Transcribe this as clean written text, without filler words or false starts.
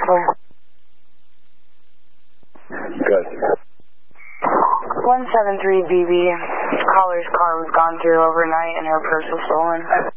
Good. 173 BB. Caller's car was gone through overnight and her purse was stolen.